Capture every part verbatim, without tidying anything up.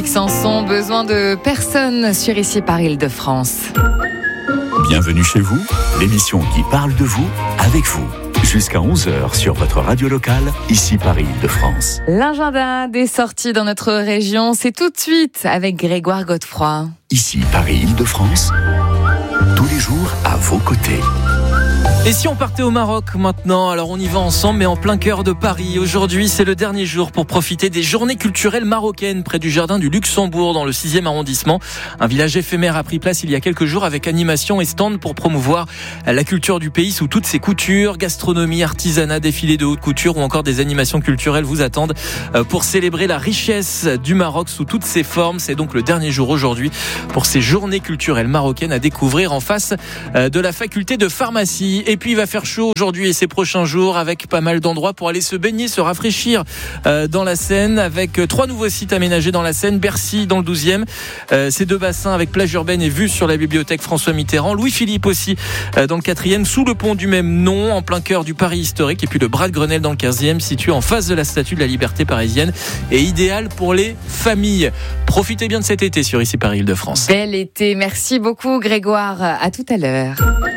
Sanson, besoin de personne sur Ici par Île-de-France. Bienvenue chez vous, l'émission qui parle de vous, avec vous. Jusqu'à onze heures sur votre radio locale, Ici par Île-de-France. L'agenda des sorties dans notre région, c'est tout de suite avec Grégoire Godefroy. Ici par Île-de-France, tous les jours à vos côtés. Et si on partait au Maroc maintenant? Alors on y va ensemble, mais en plein cœur de Paris. Aujourd'hui, c'est le dernier jour pour profiter des journées culturelles marocaines près du jardin du Luxembourg dans le sixième arrondissement. Un village éphémère a pris place il y a quelques jours avec animation et stand pour promouvoir la culture du pays sous toutes ses coutures. Gastronomie, artisanat, défilé de haute couture ou encore des animations culturelles vous attendent pour célébrer la richesse du Maroc sous toutes ses formes. C'est donc le dernier jour aujourd'hui pour ces journées culturelles marocaines à découvrir en face de la faculté de pharmacie. Et puis il va faire chaud aujourd'hui et ces prochains jours avec pas mal d'endroits pour aller se baigner, se rafraîchir euh, dans la Seine avec euh, trois nouveaux sites aménagés dans la Seine. Bercy dans le douzième, euh, ces deux bassins avec plage urbaine et vue sur la bibliothèque François Mitterrand. Louis-Philippe aussi euh, dans le quatrième, sous le pont du même nom, en plein cœur du Paris historique. Et puis le Bras de Grenelle dans le quinzième, situé en face de la Statue de la Liberté parisienne et idéal pour les familles. Profitez bien de cet été sur Ici par Île-de-France. Bel été, merci beaucoup Grégoire, à tout à l'heure.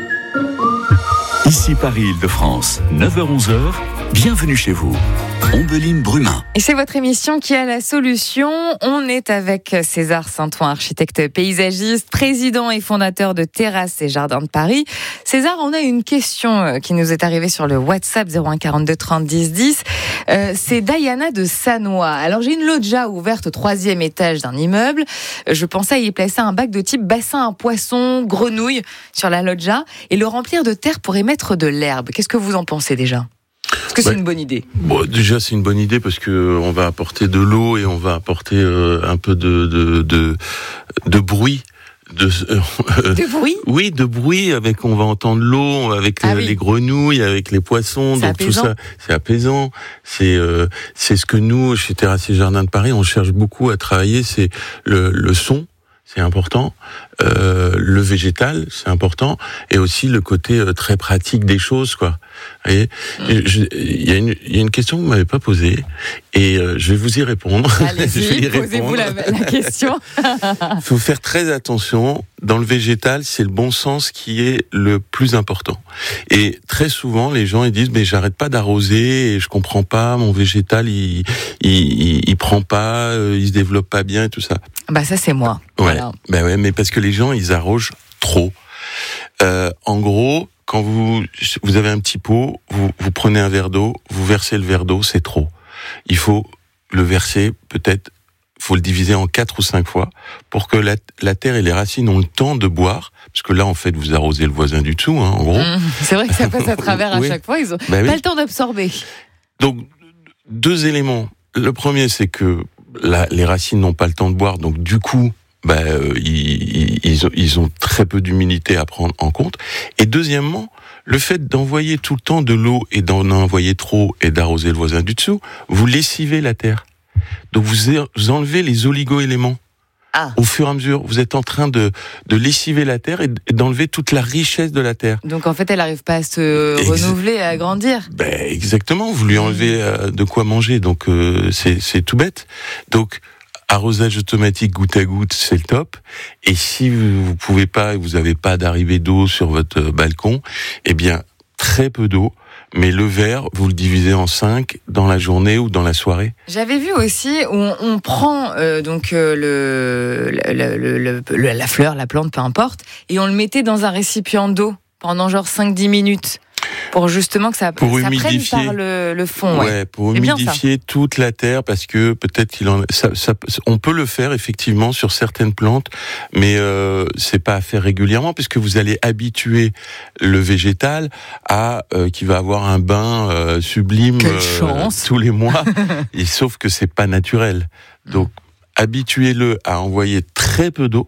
Ici Paris Île-de-France, neuf heures onze heures, bienvenue chez vous. Ombeline Brumin. Et c'est votre émission qui a la solution. On est avec César Saint-Ouen, architecte paysagiste, président et fondateur de Terrasses et Jardins de Paris. César, on a une question qui nous est arrivée sur le WhatsApp zéro un quarante-deux trente dix dix. Euh, c'est Diana de Sannois. Alors j'ai une loggia ouverte au troisième étage d'un immeuble. Je pensais y placer un bac de type bassin à poissons, grenouilles sur la loggia et le remplir de terre pour émettre de l'herbe. Qu'est-ce que vous en pensez déjà ? Est-ce que c'est ouais. une bonne idée? Bon, déjà, c'est une bonne idée parce que on va apporter de l'eau et on va apporter euh, un peu de de de, de bruit. De, euh, de bruit Oui, de bruit. Avec, on va entendre l'eau avec ah les, oui. les grenouilles, avec les poissons. C'est donc apaisant. tout ça, c'est apaisant. C'est euh, c'est ce que nous, chez Terrasses et Jardins de Paris, on cherche beaucoup à travailler. C'est le le son. C'est important, euh, le végétal, c'est important, et aussi le côté euh, très pratique des choses, quoi. Vous voyez, il y a une, il y a une question que vous m'avez pas posée, et euh, je vais vous y répondre. Allez-y, je vais y posez-vous la, la question. Il faut faire très attention. Dans le végétal, c'est le bon sens qui est le plus important. Et très souvent, les gens ils disent mais j'arrête pas d'arroser et je comprends pas, mon végétal il il il, il prend pas, euh, il se développe pas bien et tout ça. Bah ça c'est moi. Ouais. Voilà. Ben ouais, mais parce que les gens ils arrosent trop. Euh, en gros, quand vous vous avez un petit pot, vous vous prenez un verre d'eau, vous versez le verre d'eau, c'est trop. Il faut le verser peut-être. Faut le diviser en quatre ou cinq fois pour que la, la terre et les racines ont le temps de boire, parce que là en fait vous arrosez le voisin du dessous, hein, en gros. Mmh, c'est vrai que ça passe à travers à oui. chaque fois, ils ont bah pas oui. le temps d'absorber. Donc deux éléments. Le premier c'est que la, les racines n'ont pas le temps de boire, donc du coup bah, euh, ils, ils, ont, ils ont très peu d'humidité à prendre en compte. Et deuxièmement, le fait d'envoyer tout le temps de l'eau et d'en envoyer trop et d'arroser le voisin du dessous, vous lessivez la terre. Donc vous enlevez les oligo-éléments. Ah. Au fur et à mesure, vous êtes en train de, de lessiver la terre et d'enlever toute la richesse de la terre. Donc en fait, elle n'arrive pas à se Ex- renouveler, à grandir. Ben exactement, vous lui enlevez euh, de quoi manger, donc euh, c'est, c'est tout bête. Donc arrosage automatique goutte à goutte, c'est le top. Et si vous, vous pouvez pas, et vous n'avez pas d'arrivée d'eau sur votre balcon, eh bien très peu d'eau. Mais le verre, vous le divisez en cinq dans la journée ou dans la soirée. J'avais vu aussi où on, on prend euh, donc euh, le, le, le, le, le, la fleur, la plante, peu importe, et on le mettait dans un récipient d'eau pendant genre cinq dix minutes. Pour justement que ça, pour ça prenne par le, le fond. Ouais, ouais pour c'est humidifier toute la terre, parce que peut-être qu'il en, ça, ça, on peut le faire effectivement sur certaines plantes, mais euh, c'est pas à faire régulièrement, puisque vous allez habituer le végétal à euh, qui va avoir un bain euh, sublime euh, tous les mois, et sauf que c'est pas naturel. Donc habituez-le à envoyer très peu d'eau,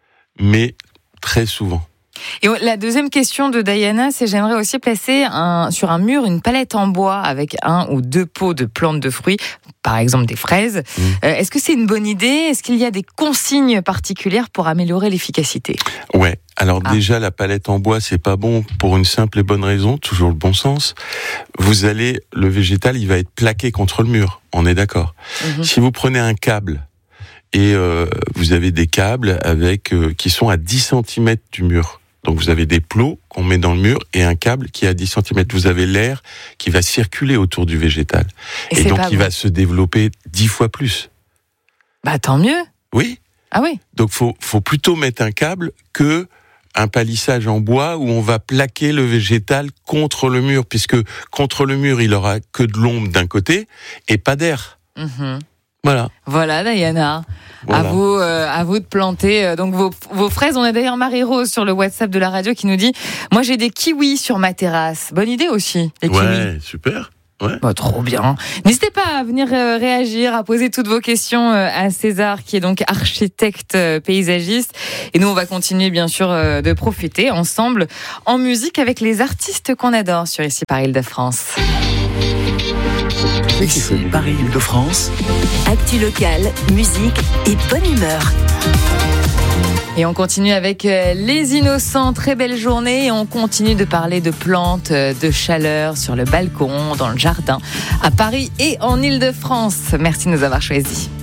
mais très souvent. Et la deuxième question de Diana, c'est j'aimerais aussi placer un, sur un mur une palette en bois avec un ou deux pots de plantes de fruits, par exemple des fraises. Mmh. Euh, est-ce que c'est une bonne idée ? Est-ce qu'il y a des consignes particulières pour améliorer l'efficacité ? Ouais. Alors ah. déjà, la palette en bois, c'est pas bon pour une simple et bonne raison, toujours le bon sens. Vous allez, le végétal, il va être plaqué contre le mur. On est d'accord. Mmh. Si vous prenez un câble et euh, vous avez des câbles avec euh, qui sont à dix centimètres du mur. Donc vous avez des plots qu'on met dans le mur et un câble qui est à dix centimètres. Vous avez l'air qui va circuler autour du végétal. Et, et donc il bon. va se développer dix fois plus. Bah tant mieux. Oui. Ah oui. Donc faut faut plutôt mettre un câble que un palissage en bois où on va plaquer le végétal contre le mur, puisque contre le mur il aura que de l'ombre d'un côté et pas d'air. Mmh. Voilà. Voilà, Diana. Voilà. À vous, euh, à vous de planter euh, donc vos, vos fraises. On a d'ailleurs Marie-Rose sur le WhatsApp de la radio qui nous dit « Moi, j'ai des kiwis sur ma terrasse. » Bonne idée aussi, les kiwis. Ouais, super. Ouais. Bah, trop bien. N'hésitez pas à venir euh, réagir, à poser toutes vos questions euh, à César, qui est donc architecte euh, paysagiste. Et nous, on va continuer, bien sûr, euh, de profiter ensemble en musique avec les artistes qu'on adore sur Ici par Île-de-France. Ici Paris Île-de-France. Actu locale, musique et bonne humeur. Et on continue avec les innocents, très belle journée, et on continue de parler de plantes, de chaleur sur le balcon, dans le jardin, à Paris et en Île-de-France. Merci de nous avoir choisis.